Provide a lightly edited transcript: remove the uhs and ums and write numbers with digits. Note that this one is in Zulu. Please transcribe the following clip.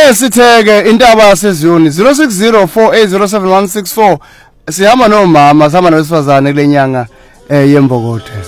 Sitheke intaba yaseziyoni 0604807164 sihamba nomama sihamba nowesifazane kulenyanga yembokothe.